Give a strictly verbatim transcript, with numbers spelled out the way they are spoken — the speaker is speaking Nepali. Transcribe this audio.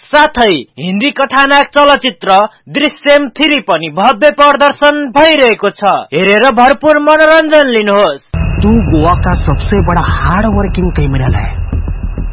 साथै हिन्दी कथानाक चलचित्र दृश्यम थ्री पनि भव्य प्रदर्शन भइरहेको छ। हेरेर भरपूर मनोरञ्जन लिनुहोस्। तू गोवा का सबसे बड़ा हार्ड वर्किंग क्रिमिनल है।